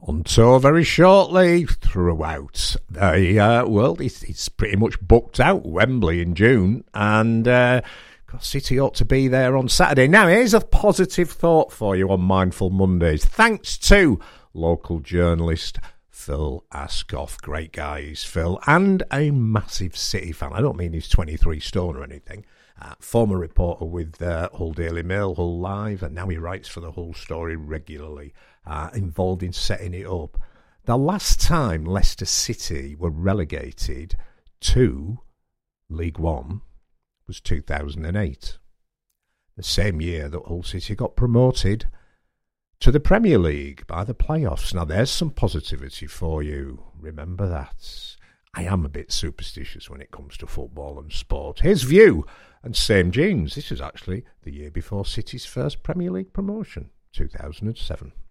On tour very shortly throughout the world. It's pretty much booked out, Wembley in June, and City ought to be there on Saturday. Now, here's a positive thought for you on Mindful Mondays. Thanks to local journalist Phil Ascough. Great guy is Phil, and a massive City fan. I don't mean he's 23 stone or anything. Former reporter with Hull Daily Mail, Hull Live, and now he writes for the Hull Story regularly, involved in setting it up. The last time Leicester City were relegated to League One was 2008, the same year that Hull City got promoted to the Premier League by the playoffs. Now, there's some positivity for you. Remember that. I am a bit superstitious when it comes to football and sport. Here's View and Same Jeans. This is actually the year before City's first Premier League promotion, 2007.